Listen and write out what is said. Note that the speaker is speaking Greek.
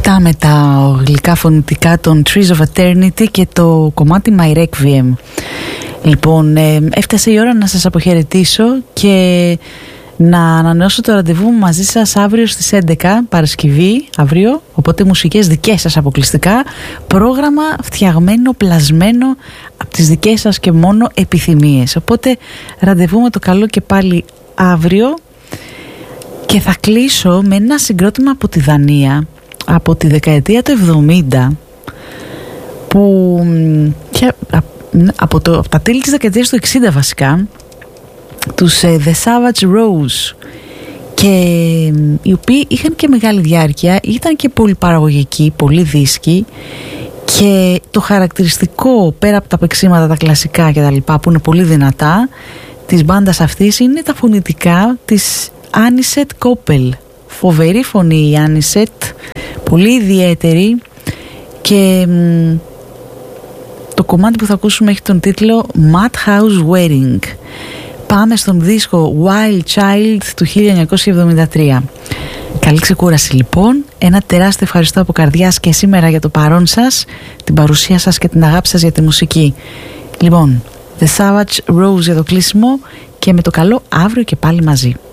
Με τα γλυκά φωνητικά των Trees of Eternity και το κομμάτι My Requiem. Λοιπόν, έφτασε η ώρα να σας αποχαιρετήσω και να ανανεώσω το ραντεβού μαζί σας αύριο στις 11 Παρασκευή, αύριο, οπότε μουσικές δικές σας αποκλειστικά, πρόγραμμα φτιαγμένο, πλασμένο από τις δικές σας και μόνο επιθυμίες. Οπότε ραντεβού με το καλό και πάλι αύριο, και θα κλείσω με ένα συγκρότημα από τη Δανία από τη δεκαετία του 70 που από τα τέλη της δεκαετίας του 60 βασικά, τους The Savage Rose, και οι οποίοι είχαν και μεγάλη διάρκεια, ήταν και πολύ παραγωγικοί, πολύ δίσκοι, και το χαρακτηριστικό πέρα από τα παίξήματα τα κλασικά και τα λοιπά που είναι πολύ δυνατά της μπάντας αυτής είναι τα φωνητικά της Anisette Koppel. Φοβερή φωνή η Anisette, πολύ ιδιαίτερη, και το κομμάτι που θα ακούσουμε έχει τον τίτλο Madhouse Wedding. Πάμε στον δίσκο Wild Child του 1973. Καλή ξεκούραση λοιπόν. Ένα τεράστιο ευχαριστώ από καρδιάς και σήμερα για το παρόν σας, την παρουσία σας και την αγάπη σας για τη μουσική. Λοιπόν, The Savage Rose για το κλείσιμο, και με το καλό αύριο και πάλι μαζί.